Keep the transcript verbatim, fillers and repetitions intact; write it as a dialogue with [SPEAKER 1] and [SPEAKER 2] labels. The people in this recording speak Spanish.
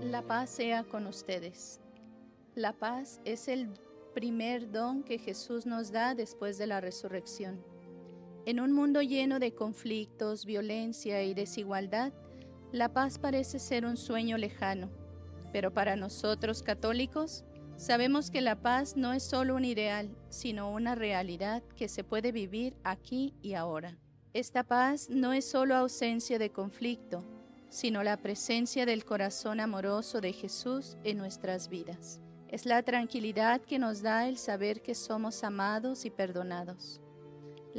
[SPEAKER 1] La paz sea con ustedes. La paz es el primer don que Jesús nos da después de la resurrección. En un mundo lleno de conflictos, violencia y desigualdad, la paz parece ser un sueño lejano. Pero para nosotros católicos, sabemos que la paz no es solo un ideal, sino una realidad que se puede vivir aquí y ahora. Esta paz no es solo ausencia de conflicto, sino la presencia del corazón amoroso de Jesús en nuestras vidas. Es la tranquilidad que nos da el saber que somos amados y perdonados.